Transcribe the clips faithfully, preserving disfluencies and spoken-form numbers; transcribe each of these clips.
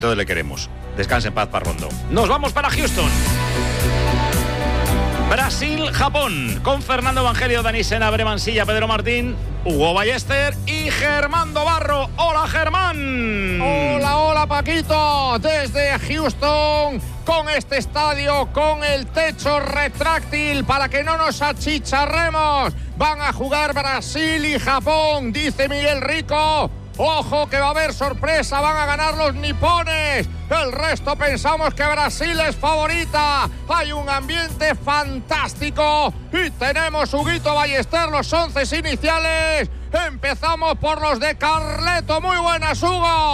Todos le queremos. Descanse en paz, Parrondo. Nos vamos para Houston. Brasil-Japón, con Fernando Evangelio, Dani Senabre, Mansilla, Pedro Martín, Hugo Ballester y Germán Dobarro. ¡Hola, Germán! Hola, hola, Paquito. Desde Houston, con este estadio, con el techo retráctil para que no nos achicharremos. Van a jugar Brasil y Japón, dice Miguel Rico. ¡Ojo que va a haber sorpresa! ¡Van a ganar los nipones! El resto pensamos que Brasil es favorita. Hay un ambiente fantástico. Y tenemos, Huguito Ballester, los once iniciales. Empezamos por los de Carleto. ¡Muy buenas,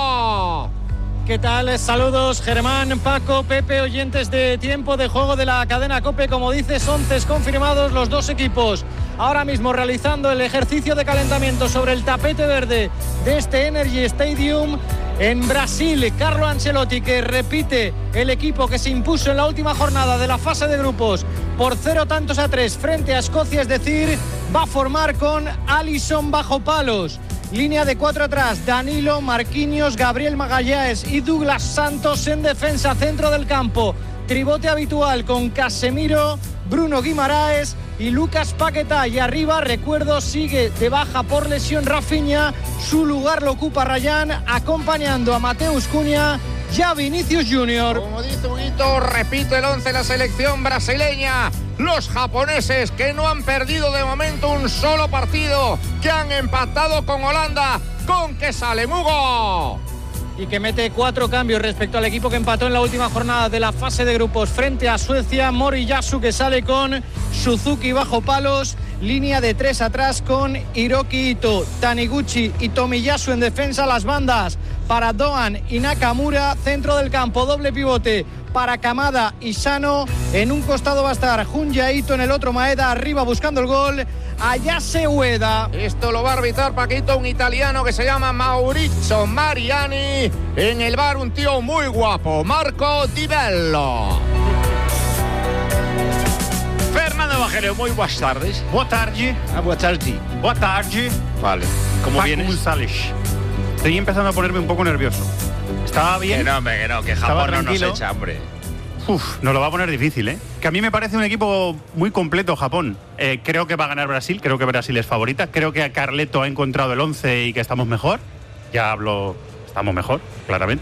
Hugo! ¿Qué tal? Saludos, Germán, Paco, Pepe, oyentes de Tiempo de Juego de la cadena COPE. Como dices, once confirmados los dos equipos. Ahora mismo realizando el ejercicio de calentamiento sobre el tapete verde de este Energy Stadium en Brasil. Carlo Ancelotti, que repite el equipo que se impuso en la última jornada de la fase de grupos por cero tantos a tres frente a Escocia, es decir, va a formar con Alisson bajo palos. Línea de cuatro atrás, Danilo, Marquinhos, Gabriel Magalhães y Douglas Santos en defensa, centro del campo. Tribote habitual con Casemiro, Bruno Guimaraes y Lucas Paquetá. Y arriba, recuerdo, sigue de baja por lesión Rafinha. Su lugar lo ocupa Rayán, acompañando a Mateus Cunha y a Vinicius Junior. Como dice Huguito, repite el once la selección brasileña. Los japoneses, que no han perdido de momento un solo partido, que han empatado con Holanda. ¿Con qué sale, Hugo? Y que mete cuatro cambios respecto al equipo que empató en la última jornada de la fase de grupos frente a Suecia. Moriyasu, que sale con Suzuki bajo palos. Línea de tres atrás con Hiroki Ito, Taniguchi y Tomiyasu en defensa. Las bandas para Doan y Nakamura. Centro del campo, doble pivote para Kamada y Sano. En un costado va a estar Junya Ito, en el otro Maeda. Arriba buscando el gol, Ayase Ueda. Esto lo va a arbitrar, Paquito, un italiano que se llama Maurizio Mariani. En el bar un tío muy guapo, Marco Di Bello. Fernando Evangelio, muy buenas tardes. Boa tarde. Ah, buenas tardes. Boa tarde. Vale. ¿Cómo Paco vienes? González. Estoy empezando a ponerme un poco nervioso. Estaba bien. Que no, hombre, que no, que Japón no nos echa, hombre. Uf, nos lo va a poner difícil, ¿eh? Que a mí me parece un equipo muy completo, Japón. Eh, creo que va a ganar Brasil, creo que Brasil es favorita. Creo que Carleto ha encontrado el once y que estamos mejor. Ya hablo, estamos mejor, claramente.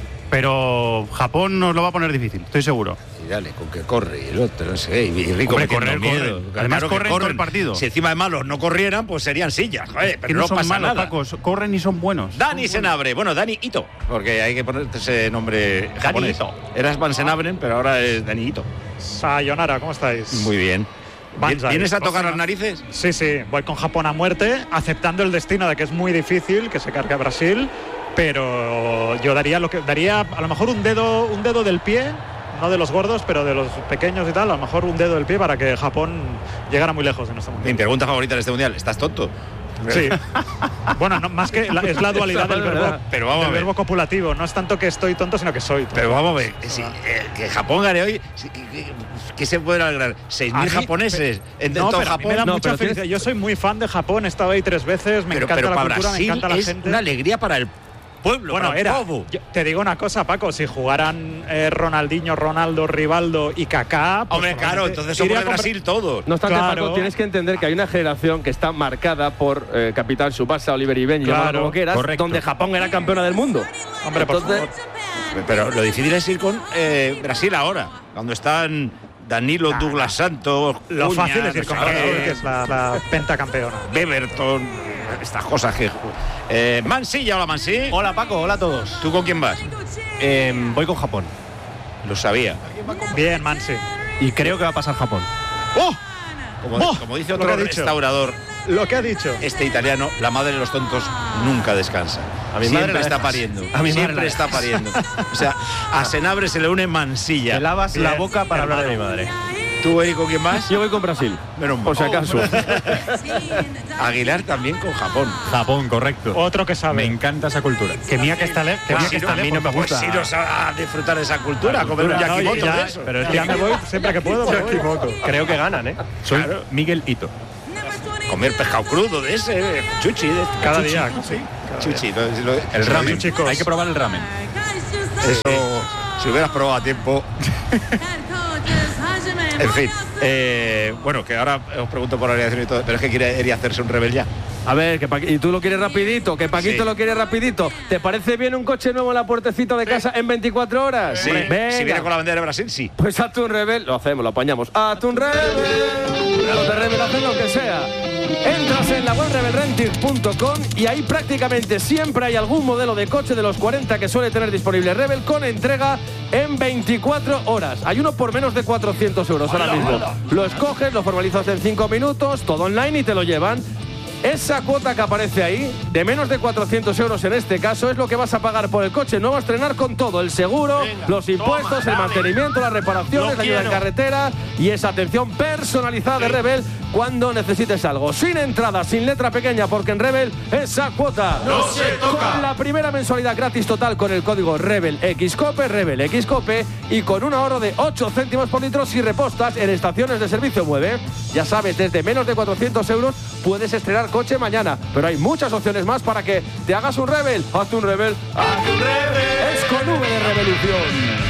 Pero Japón nos lo va a poner difícil, estoy seguro. Y dale, con que corre y el otro, no sé, y Rico Hombre, metiendo correr, miedo. correr. Además, Claro que corren todo el partido. Si encima de malos no corrieran, pues serían sillas, joder, pero Que no, no son pasa malos, nada. Paco, corren y son buenos. Dani Son Senabre, bueno, Dani Ito, porque hay que poner ese nombre japonés. Ito. Eras Van Senabren, pero ahora es Dani Ito. Sayonara, ¿cómo estáis? Muy bien. Banzai. ¿Vienes a tocar las narices? Sí, sí, voy con Japón a muerte, aceptando el destino de que es muy difícil que se cargue a Brasil, pero yo daría lo que daría a lo mejor un dedo, un dedo del pie, no de los gordos, pero de los pequeños y tal, a lo mejor un dedo del pie para que Japón llegara muy lejos en este Mi mundial. pregunta favorita de este mundial, ¿estás tonto? Sí. Bueno, no, más que la, es la dualidad del verbo, Pero vamos del a ver. verbo copulativo. No es tanto que estoy tonto, sino que soy tonto. Pero vamos a ver, si, eh, que Japón gane hoy, si, que, que- ¿qué se puede lograr? ¿seis A mil mí, japoneses en, en no, todo pero a mí Japón? me da No, mucha pero tienes- felicidad. Yo soy muy fan de Japón, he estado ahí tres veces, me pero encanta pero la para cultura, Brasil me encanta la es gente. una alegría para el pueblo, Bueno, para el era. pueblo. Yo te digo una cosa, Paco, si jugaran eh, Ronaldinho, Ronaldo, Rivaldo y Kaká. Pues Hombre, claro, probablemente entonces somos iría de con- Brasil todos. No obstante, Claro. Paco, tienes que entender que hay una generación que está marcada por eh, Capitán Tsubasa, Oliver y Ben, Claro, llámalo como quieras, correcto. donde Japón era campeona del mundo. Hombre, por Entonces, favor. Pero lo difícil es ir con eh, Brasil ahora, cuando están Danilo, Douglas Santos, Lo Cunha, fácil es ir no con sé Brasil, qué, que es la, la pentacampeona. Beberton, estas cosas que... Eh, Mansilla, hola Mansi. Hola Paco, hola a todos. ¿Tú con quién vas? Eh, voy con Japón Lo sabía. Bien, Mansi. y creo que va a pasar Japón. ¡Oh! Como, ¡Oh! como dice Lo otro que ha dicho. restaurador, Lo que ha dicho. este italiano, la madre de los tontos nunca descansa. A mi madre Siempre la está dejas. pariendo. A mi madre Siempre la está dejas. pariendo. O sea, a Senabre se le une Mansilla. Te lavas Bien, la boca para hablar de mi hermano. madre. ¿Tú, Érico, quién más? yo voy con Brasil, Menos mal. por si acaso. Aguilar también con Japón. Japón, correcto. Otro que sabe. Me encanta esa cultura. Que mía que está, le que mía que está a mí no me gusta. Pues iros a disfrutar de esa cultura, a comer un cultura, no, yakimoto ya, de eso. pero es Ya me voy siempre que puedo. me voy. Creo que ganan, ¿eh? Soy Miguel Ito. Comer pescado crudo de ese, de chuchi. De Cada chuchi. día, sí. Chuchi. lo- lo- El lo- ramen. chicos. Hay que probar el ramen. Es Si hubieras probado a tiempo. En fin, eh, bueno, que ahora os pregunto por alineación y todo, pero es que quiere hacerse un rebel ya. A ver, que Paqui- y tú lo quieres rapidito, que Paquito Sí. lo quiere rapidito. ¿Te parece bien un coche nuevo en la puertecita de casa en veinticuatro horas? Sí, Venga. si viene con la bandera de Brasil, sí. Pues hazte un rebel, lo hacemos, lo apañamos. Hazte un rebel. Los de rebel hacen lo que sea. Entras en la web rebel renting punto com y ahí prácticamente siempre hay algún modelo de coche de los cuarenta que suele tener disponible Rebel con entrega en veinticuatro horas. Hay uno por menos de cuatrocientos euros ahora mismo. Lo escoges, lo formalizas en cinco minutos, todo online y te lo llevan. Esa cuota que aparece ahí, de menos de cuatrocientos euros en este caso, es lo que vas a pagar por el coche. No vas a estrenar con todo, el seguro, Venga, los impuestos, toma, el mantenimiento, las reparaciones, Lo la ayuda en quiero. carretera y esa atención personalizada de Rebel cuando necesites algo. Sin entrada, sin letra pequeña, porque en Rebel esa cuota No se toca. Con la primera mensualidad gratis total con el código Rebel Xcope, Rebel Xcope, y con un ahorro de ocho céntimos por litro si repostas en estaciones de servicio Mueve. Ya sabes, desde menos de cuatrocientos euros puedes estrenar coche mañana, pero hay muchas opciones más para que te hagas un Rebel. Hazte un Rebel. Hazte un Rebel. Es con V de revolución.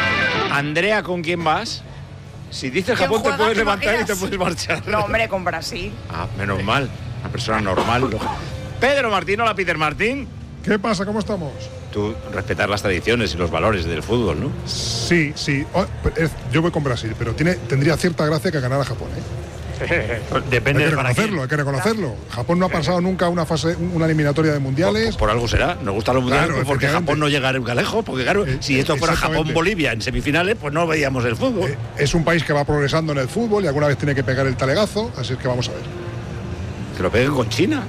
Andrea, ¿con quién vas? Si dices ¿Quién Japón te juega? puedes ¿Te levantar y te imaginas? puedes marchar. No, hombre, con Brasil. Ah, menos mal. Una persona normal. lógico. Pedro Martín, hola Peter Martín. ¿Qué pasa? ¿Cómo estamos? Tú respetar las tradiciones y los valores del fútbol, ¿no? Sí, sí. Oh, es- yo voy con Brasil, pero tiene, tendría cierta gracia que ganara Japón, ¿eh? Depende hay de que para quién. reconocerlo, hay que reconocerlo. Japón no ha pasado nunca una fase, una eliminatoria de mundiales. Por, por algo será. Nos gustan los mundiales Claro, porque efectivamente. Japón no llega nunca lejos. Porque claro, Eh, si esto fuera exactamente. Japón-Bolivia en semifinales, pues no veíamos el fútbol. Eh, es un país que va progresando en el fútbol y alguna vez tiene que pegar el talegazo, así es que vamos a ver. Que lo peguen con China.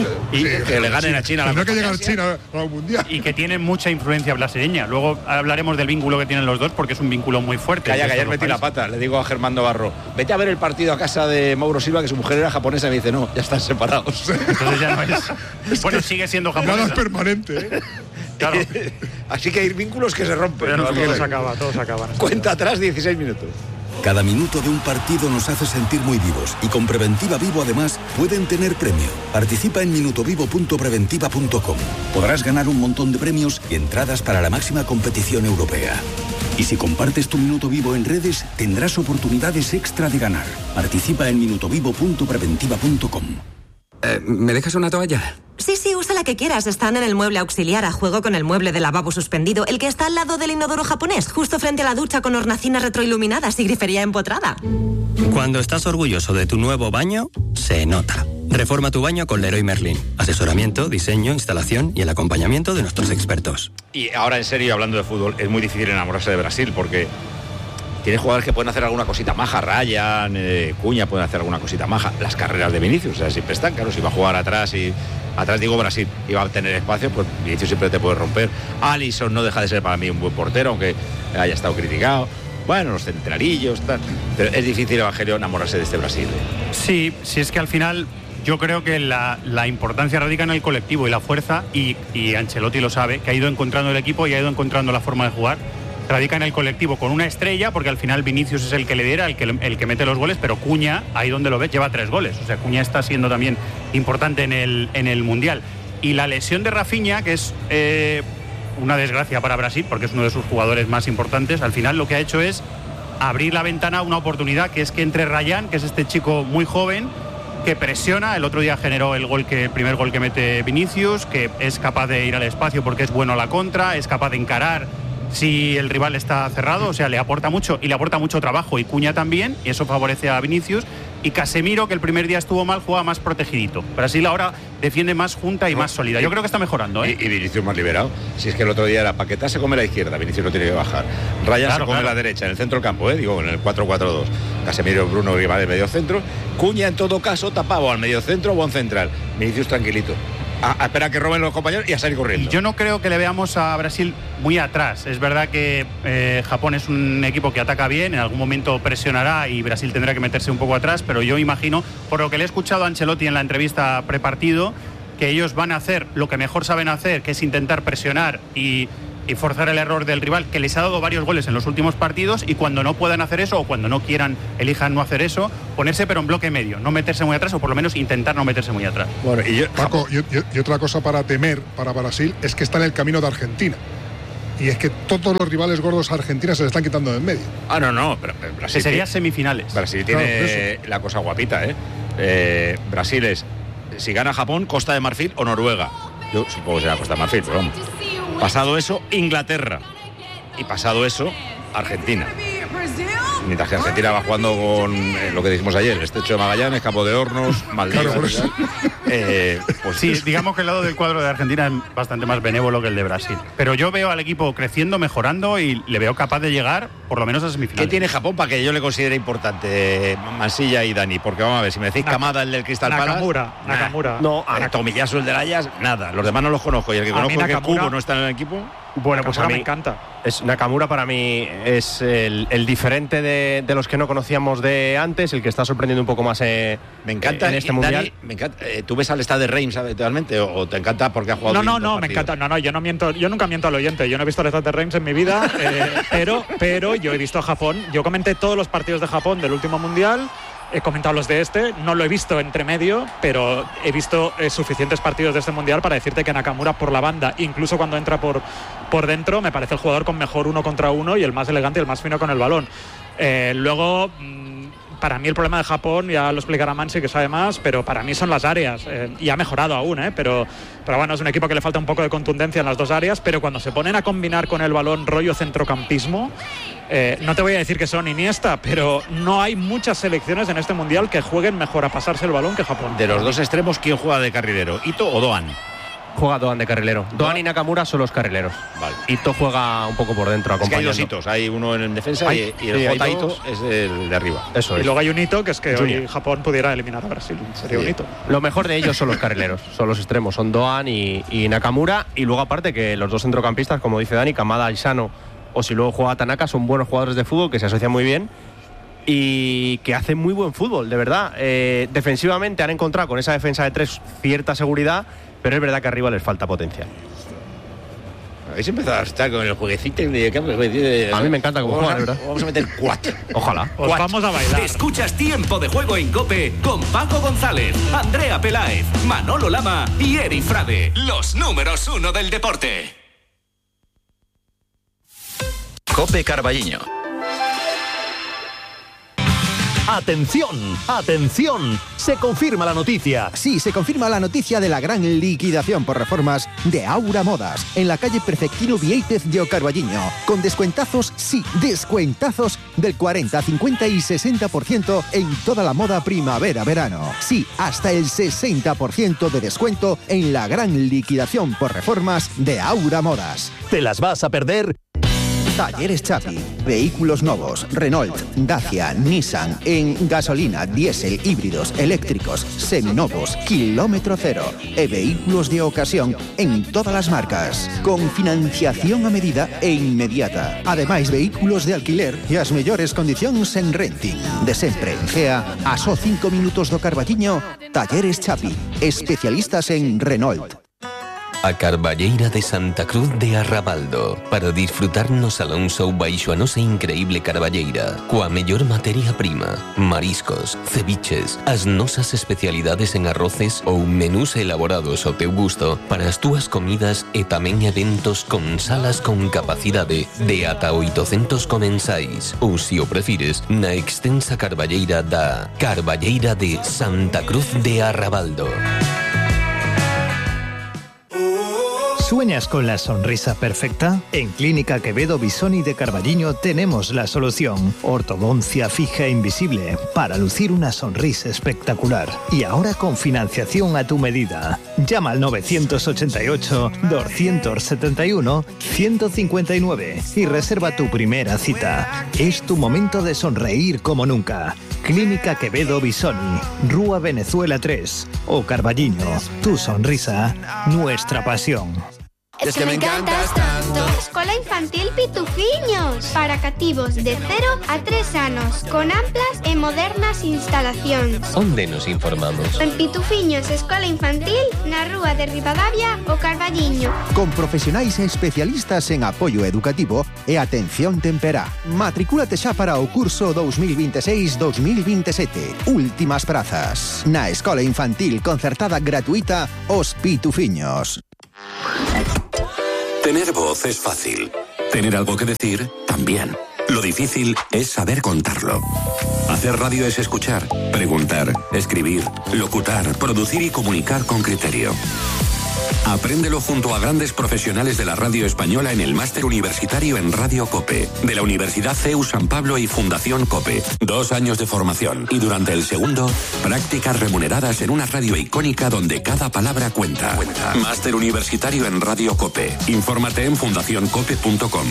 Y que le ganen a China. la Tendrá que Copa llegar Asia. China a la mundial. Y que tiene mucha influencia brasileña. Luego hablaremos del vínculo que tienen los dos, porque es un vínculo muy fuerte. Calla, entre que ayer estos dos metí la países. pata. Le digo a Germán Navarro, vete a ver el partido a casa de Mauro Silva, que su mujer era japonesa. Y me dice, no, ya están separados. Entonces ya no es. Bueno, sigue siendo Nada es japonesa. permanente, ¿eh? Claro. Así que hay vínculos que se rompen. Pero ¿no? no, todo se acaba, todo se acaba. Cuenta atrás dieciséis minutos. Cada minuto de un partido nos hace sentir muy vivos y con Preventiva Vivo además pueden tener premio. Participa en minutovivo punto preventiva punto com. Podrás ganar un montón de premios y entradas para la máxima competición europea. Y si compartes tu minuto vivo en redes, tendrás oportunidades extra de ganar. Participa en minutovivo punto preventiva punto com. Eh, ¿Me dejas una toalla? Sí, sí, usa la que quieras. Están en el mueble auxiliar a juego con el mueble de lavabo suspendido, el que está al lado del inodoro japonés, justo frente a la ducha con hornacinas retroiluminadas y grifería empotrada. Cuando estás orgulloso de tu nuevo baño, se nota. Reforma tu baño con Leroy Merlin. Asesoramiento, diseño, instalación y el acompañamiento de nuestros expertos. Y ahora en serio, hablando de fútbol, es muy difícil enamorarse de Brasil porque tiene jugadores que pueden hacer alguna cosita maja. Ryan, eh, Cuña pueden hacer alguna cosita maja. Las carreras de Vinicius, o sea, siempre están, claro, si va a jugar atrás y atrás digo Brasil y va a tener espacio, pues Vinicius siempre te puede romper. Alisson no deja de ser para mí un buen portero, aunque haya estado criticado. Bueno, los centralillos, tal. Pero es difícil, Evangelio, enamorarse de este Brasil. ¿eh? Sí, sí, es que al final yo creo que la, la importancia radica en el colectivo y la fuerza, y, y Ancelotti lo sabe, que ha ido encontrando el equipo y ha ido encontrando la forma de jugar. Radica en el colectivo con una estrella, porque al final Vinicius es el que lidera, el que, el que mete los goles, pero Cuña, ahí donde lo ves, lleva tres goles. O sea, Cuña está siendo también importante en el, en el Mundial. Y la lesión de Rafinha, que es eh, una desgracia para Brasil, porque es uno de sus jugadores más importantes, al final lo que ha hecho es abrir la ventana a una oportunidad, que es que entre Ryan, que es este chico muy joven, que presiona, el otro día generó el gol que el primer gol que mete Vinicius, que es capaz de ir al espacio porque es bueno a la contra, es capaz de encarar si el rival está cerrado, o sea, le aporta mucho y le aporta mucho trabajo, y Cuña también, y eso favorece a Vinicius. Y Casemiro, que el primer día estuvo mal, juega más protegidito. Brasil ahora defiende más junta y más sólida. Yo creo que está mejorando, ¿eh? Y, y Vinicius más liberado. Si es que el otro día era Paquetá se come la izquierda, Vinicius no tiene que bajar. Ryan Claro, se come claro. la derecha, en el centro del campo, ¿eh? Digo, en el cuatro cuatro dos. Casemiro, Bruno Grimal de medio centro. Cuña, en todo caso, tapado al medio centro o a un central. Vinicius tranquilito. A, a esperar a que roben los compañeros y a salir corriendo. Yo no creo que le veamos a Brasil muy atrás. Es verdad que eh, Japón es un equipo que ataca bien, en algún momento presionará y Brasil tendrá que meterse un poco atrás, pero yo imagino, por lo que le he escuchado a Ancelotti en la entrevista prepartido, que ellos van a hacer lo que mejor saben hacer, que es intentar presionar y, y forzar el error del rival, que les ha dado varios goles en los últimos partidos, y cuando no puedan hacer eso o cuando no quieran, elijan no hacer eso, ponerse pero en bloque medio, no meterse muy atrás, o por lo menos intentar no meterse muy atrás. Bueno, y yo, Paco, y, y- y otra cosa para temer para Brasil es que está en el camino de Argentina. y es que todos los rivales gordos a Argentina se le están quitando de en medio. Ah, no, no, pero, pero Brasil... Que sería semifinales. Brasil tiene claro, la cosa guapita, ¿eh? ¿eh? Brasil es, si gana Japón, Costa de Marfil o Noruega. Yo supongo que será Costa de Marfil, pero vamos. Pasado eso, Inglaterra. Y pasado eso, Argentina. Mientras que Argentina va jugando con eh, lo que dijimos ayer, el Estrecho de Magallanes, Campo de Hornos, Maldivas. Claro, por eso. Eh, pues sí, digamos que el lado del cuadro de Argentina es bastante más benévolo que el de Brasil. Pero yo veo al equipo creciendo, mejorando y le veo capaz de llegar por lo menos a semifinales. ¿Qué tiene Japón para que yo le considere importante, Mansilla y Dani? Porque vamos a ver, si me decís Nak- Kamada, el del Crystal Palace. Nakamura, nah. Nakamura. No, a Tomiyasu, el del Ajax, nada. Los demás no los conozco. Y el que A conozco mí es que Nakamura- Kubo no está en el equipo. Bueno, pues a Nakamura mí me encanta. Es, Nakamura para mí es el, el diferente de, de los que no conocíamos de antes, el que está sorprendiendo un poco más eh, Me encanta en este Dani, mundial. Me encanta. Eh, ¿Tú ves al Stade de Reims habitualmente o, o te encanta porque ha jugado? No, no, quinientos no, me partidos? encanta. No, no, yo no miento, yo nunca miento al oyente. Yo no he visto el Stade de Reims en mi vida, eh, pero, pero yo he visto a Japón. Yo comenté todos los partidos de Japón del último mundial. He comentado los de este, no lo he visto entre medio, pero he visto eh, suficientes partidos de este mundial para decirte que Nakamura por la banda, incluso cuando entra por, por dentro, me parece el jugador con mejor uno contra uno y el más elegante y el más fino con el balón. Eh, luego, mmm, para mí el problema de Japón, ya lo explicará Mansi que sabe más, pero para mí son las áreas, eh, y ha mejorado aún, eh, pero, pero bueno, es un equipo que le falta un poco de contundencia en las dos áreas, pero cuando se ponen a combinar con el balón rollo centrocampismo, Eh, no te voy a decir que son Iniesta, pero no hay muchas selecciones en este mundial que jueguen mejor a pasarse el balón que Japón. De los dos extremos, ¿quién juega de carrilero? ¿Ito o Doan? Juega Doan de carrilero. Doan y Nakamura son los carrileros. Vale. Ito juega un poco por dentro, Es que hay acompañando. dos hitos, hay uno en defensa Hay- y, y el sí, hay J dos. Ito es el de arriba. Eso Y es. luego hay un hito que es que Junior. hoy Japón pudiera eliminar a Brasil. Sería Sí. un hito. Lo mejor de ellos son los carrileros, son los extremos, son Doan y, y Nakamura. Y luego aparte que los dos centrocampistas, como dice Dani, Kamada y Sano, o si luego juega Tanaka, son buenos jugadores de fútbol que se asocian muy bien y que hacen muy buen fútbol, de verdad. Eh, defensivamente han encontrado con esa defensa de tres cierta seguridad, pero es verdad que arriba les falta potencia. Habéis empezado a estar con el jueguecito de... A mí me encanta cómo Vamos juegan, a- de verdad. Vamos a meter cuatro. Ojalá. Os vamos a bailar. Escuchas Tiempo de Juego en COPE con Paco González, Andrea Peláez, Manolo Lama y Eri Frade, los números uno del deporte. COPE Carballiño. Atención, atención, se confirma la noticia. Sí, se confirma la noticia de la gran liquidación por reformas de Aura Modas en la calle Perfectino Vieitez de Carballiño, con descuentazos, sí, descuentazos del cuarenta, cincuenta y sesenta por ciento en toda la moda primavera-verano. Sí, hasta el sesenta por ciento de descuento en la gran liquidación por reformas de Aura Modas. ¿Te las vas a perder? Talleres Chapi, vehículos nuevos, Renault, Dacia, Nissan, en gasolina, diésel, híbridos, eléctricos, seminovos, kilómetro cero, e vehículos de ocasión en todas las marcas, con financiación a medida e inmediata. Ademais, vehículos de alquiler e as mellores condicións en renting. De sempre en Gea, a só cinco minutos do Carballiño, Talleres Chapi, especialistas en Renault. A Carballeira de Santa Cruz de Arrabaldo para disfrutar no salón show baixo a nosa increíble carballeira coa mellor materia prima, mariscos, ceviches, as nosas especialidades en arroces ou menús elaborados ao teu gusto para as túas comidas e tamén eventos con salas con capacidade de ata oitocentos comensais ou, se o prefires, na extensa carballeira da Carballeira de Santa Cruz de Arrabaldo. ¿Sueñas con la sonrisa perfecta? En Clínica Quevedo Bisoni de Carballiño tenemos la solución. Ortodoncia fija e invisible para lucir una sonrisa espectacular. Y ahora con financiación a tu medida. Llama al nueve ocho ocho, dos siete uno, uno cinco nueve y reserva tu primera cita. Es tu momento de sonreír como nunca. Clínica Quevedo Bisoni, Rúa Venezuela tres o Carballiño. Tu sonrisa, nuestra pasión. Es que me encantas tanto. Escola Infantil Pitufiños para cativos de cero a tres anos, con amplas e modernas instalacións. Onde nos informamos? En Pitufiños Escola Infantil, na Rúa de Ribadavia, o Carballiño. Con profesionais e especialistas en apoio educativo e atención temperá. Matricúlate xa para o curso dos mil veintiséis dos mil veintisiete. Últimas prazas. Na Escola Infantil concertada gratuita Os Pitufiños. Tener voz es fácil. Tener algo que decir, también. Lo difícil es saber contarlo. Hacer radio es escuchar, preguntar, escribir, locutar, producir y comunicar con criterio. Apréndelo junto a grandes profesionales de la radio española en el máster universitario en Radio COPE, de la Universidad C E U San Pablo y Fundación COPE. Dos años de formación y durante el segundo, prácticas remuneradas en una radio icónica donde cada palabra cuenta. cuenta. Máster universitario en Radio COPE. Infórmate en fundación cope punto com.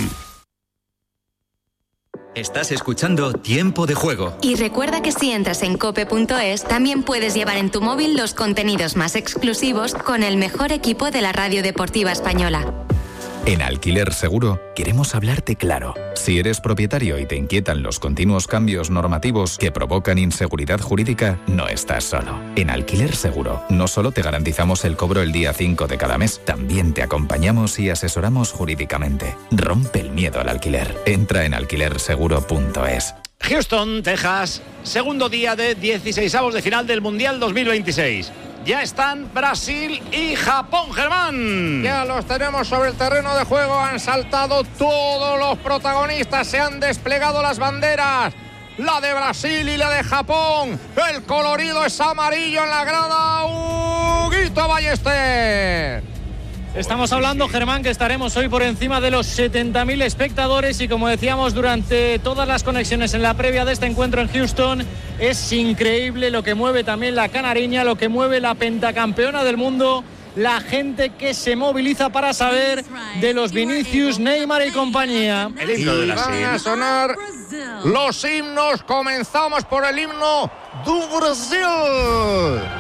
Estás escuchando Tiempo de Juego. Y recuerda que si entras en cope punto es, también puedes llevar en tu móvil los contenidos más exclusivos con el mejor equipo de la radio deportiva española. En Alquiler Seguro queremos hablarte claro. Si eres propietario y te inquietan los continuos cambios normativos que provocan inseguridad jurídica, no estás solo. En Alquiler Seguro no solo te garantizamos el cobro el día cinco de cada mes, también te acompañamos y asesoramos jurídicamente. Rompe el miedo al alquiler. Entra en alquiler seguro punto es. Houston, Texas, segundo día de dieciseisavos de final del Mundial dos mil veintiséis. Ya están Brasil y Japón, Germán. Ya los tenemos sobre el terreno de juego. Han saltado todos los protagonistas. Se han desplegado las banderas. La de Brasil y la de Japón. El colorido es amarillo en la grada. Huguito Ballester. Estamos hablando, Germán, que estaremos hoy por encima de los setenta mil espectadores y como decíamos durante todas las conexiones en la previa de este encuentro en Houston, es increíble lo que mueve también la canariña, lo que mueve la pentacampeona del mundo, la gente que se moviliza para saber de los Vinicius, Neymar y compañía. El himno de Brasil. Van a sonar los himnos. Comenzamos por el himno do Brasil.